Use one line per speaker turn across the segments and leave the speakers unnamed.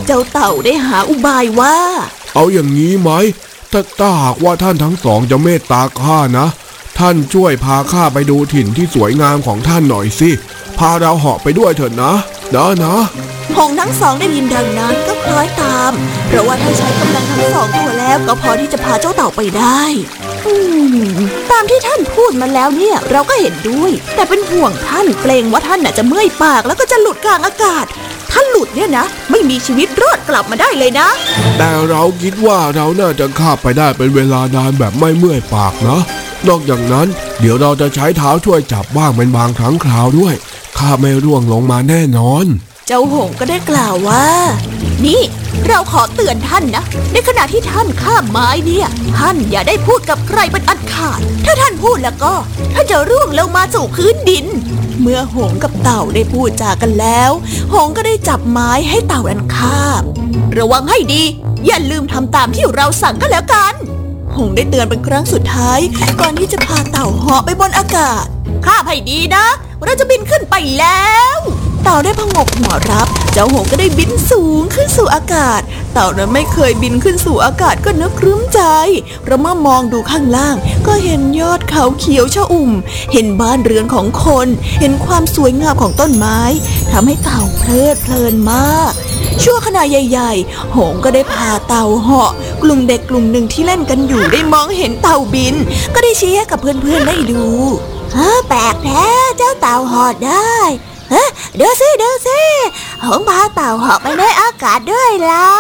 เจ้าเต่าได้หาอุบายว่า
เอาอย่างนี้ไหมถ้าหากว่าท่านทั้งสองจะเมตตาข้านะท่านช่วยพาข้าไปดูถิ่นที่สวยงามของท่านหน่อยสิพาเราเหาะไปด้วยเถิดนะ
หงส์ทั้งสองได้ยินดังนั้นก็คล้อยตามเพราะว่าถ้าใช้กำลังทั้งสองตัวแล้วก็พอที่จะพาเจ้าเต่าไปได้ตามที่ท่านพูดมาแล้วเนี่ยเราก็เห็นด้วยแต่เป็นห่วงท่านเกรงว่าท่านน่ะจะเมื่อยปากแล้วก็จะหลุดกลางอากาศถ้าหลุดเนี่ยนะไม่มีชีวิตรอดกลับมาได้เลยนะ
แต่เราคิดว่าเราน่าจะข้าไปได้เป็นเวลานานแบบไม่เมื่อยปากนะนอกจากนั้นเดี๋ยวเราจะใช้เท้าช่วยจับบ้างเป็นบางครั้งคราวด้วยข้าไม่ร่วงลงมาแน่นอน
เจ้าหงส์ก็ได้กล่าวว่านี่เราขอเตือนท่านนะในขณะที่ท่านข้ามไม้เนี่ยท่านอย่าได้พูดกับใครเป็นอันขาดถ้าท่านพูดแล้วก็ท่านจะร่วงลงมาสู่พื้นดินเมื่อหงส์กับเต่าได้พูดจากันแล้วหงส์ก็ได้จับไม้ให้เต่านั้นคาบระวังให้ดีอย่าลืมทำตามที่เราสั่งก็แล้วกันหงส์ได้เตือนเป็นครั้งสุดท้ายก่อนที่จะพาเต่าเหาะไปบนอากาศคาบให้ดีนะเราจะบินขึ้นไปแล้วเต่าได้พงกหัวรับเจ้าหงส์ก็ได้บินสูงขึ้นสู่อากาศเต่านั้นไม่เคยบินขึ้นสู่อากาศก็นึกครึ้มใจเพราะเมื่อมองดูข้างล่างก็เห็นยอดเขาเขียวชอุ่มเห็นบ้านเรือนของคนเห็นความสวยงามของต้นไม้ทำให้เต่าเพลินมากชั่วขณะใหญ่ๆหงส์ก็ได้พาเต่าเหาะกลุ่มเด็กกลุ่มหนึ่งที่เล่นกันอยู่ได้มองเห็นเต่าบินก็ได้ชี้ให้กับเพื่อนๆได้ดูแปลกแท้เจ้าเต่าเหาะได้ดูสิหงส์พาเต่าเหาะไปในอากาศด้วยล่ะ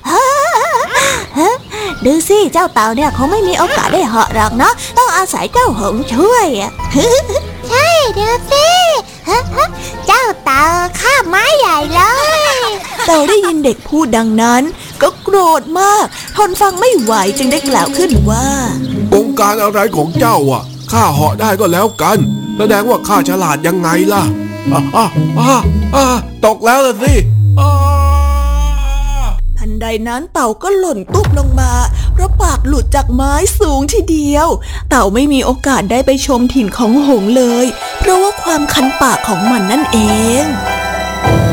ดูสิเจ้าเต่าเนี่ยเขาไม่มีโอกาสได้เหาะหรอกเนาะต้องอาศัยเจ้าหงส์ช่วย
ใช่ดูสิเจ้าเต่าข้าไม้ใหญ่เลย
เต่าได้ยินเด็กพูดดังนั้นก็โกรธมากทนฟังไม่ไหวจึงได้กล่าวขึ้นว่า
องค์การอะไรของเจ้าอ่ะข้าเหาะได้ก็แล้วกันแสดงว่าข้าฉลาดยังไงล่ะตกแล้วล่ะสิ
ทันใดนั้นเต่าก็หล่นตุ๊บลงมาเพราะปากหลุดจากไม้สูงทีเดียวเต่าไม่มีโอกาสได้ไปชมถิ่นของหงส์เลยเพราะว่าความคันปากของมันนั่นเอง